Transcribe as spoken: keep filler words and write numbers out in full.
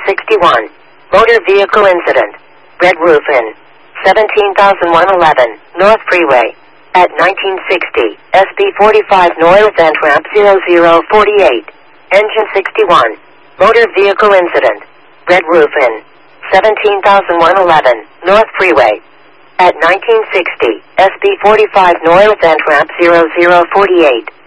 sixty-one. Motor vehicle incident. Red roof in. seventeen thousand one hundred eleven, North Freeway. At nineteen sixty, S B forty-five North and Ramp zero zero four eight. Engine sixty-one. Motor vehicle incident. Red roof in. seventeen thousand one hundred eleven, North Freeway. At nineteen sixty, S B forty-five North and Ramp zero zero four eight.